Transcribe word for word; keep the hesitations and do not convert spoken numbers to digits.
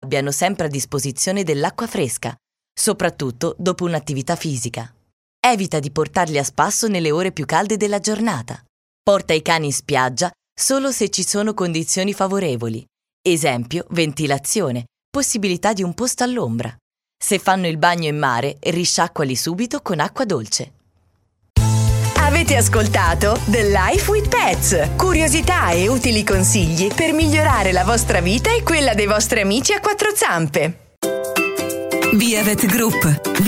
abbiano sempre a disposizione dell'acqua fresca, soprattutto dopo un'attività fisica. Evita di portarli a spasso nelle ore più calde della giornata. Porta i cani in spiaggia solo se ci sono condizioni favorevoli. Esempio, ventilazione, possibilità di un posto all'ombra. Se fanno il bagno in mare, risciacquali subito con acqua dolce. Avete ascoltato The Life with Pets. Curiosità e utili consigli per migliorare la vostra vita e quella dei vostri amici a quattro zampe. Via Vet Group.